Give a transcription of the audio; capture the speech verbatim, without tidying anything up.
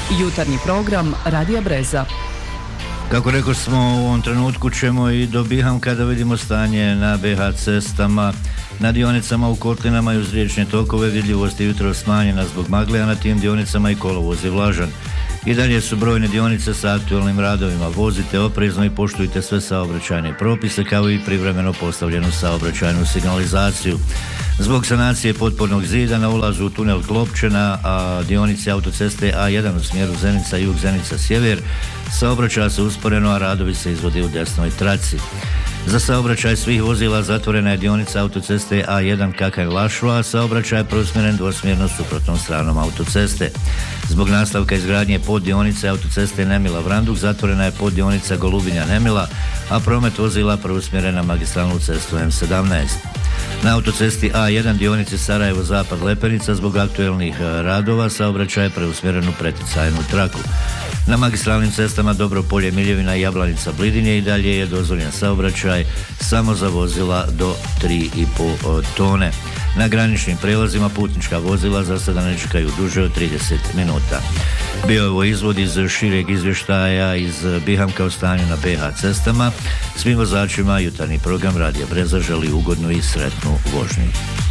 Jutarnji program Radija Breza. Kako rekao smo, u ovom trenutku ćemo i do Bihamka da vidimo stanje na be ha cestama. Na dionicama u Kotlinama i uz riječne tokove vidljivost je jutro smanjena zbog magle, a na tim dionicama i kolovoz je vlažan. I dalje su brojne dionice sa aktualnim radovima. Vozite oprezno i poštujte sve saobraćajne propise kao i privremeno postavljenu saobraćajnu signalizaciju. Zbog sanacije potpornog zida na ulazu u tunel Klopčena, a dionice autoceste a jedan u smjeru Zenica jug, Zenica sjever, saobraćaja se usporeno, a radovi se izvode u desnoj traci. Za saobraćaj svih vozila zatvorena je dionica autoceste a jedan Kakanj-Lašva, a saobraćaj je preusmjeren dvosmjerno suprotnom stranom autoceste. Zbog nastavka izgradnje poddionice autoceste Nemila-Vranduk zatvorena je poddionica Golubinja-Nemila, a promet vozila preusmjeren na magistralnu cestu em sedamnaest. Na autocesti a jedan dionici Sarajevo-Zapad Lepenica zbog aktuelnih radova saobraćaj je preusmjeren u preticajnu traku. Na magistralnim cestama Dobropolje, Miljevina i Jablanica Blidinje i dalje je dozvoljen saobraćaj samo za vozila do tri i pol tone. Na graničnim prelazima putnička vozila za sada ne čekaju duže od trideset minuta. Bio je ovo izvod iz šireg izvještaja iz Bihamka o stanju na be ha cestama. Svim vozačima jutarnji program Radija Breza želi ugodnu i sretnu vožnju.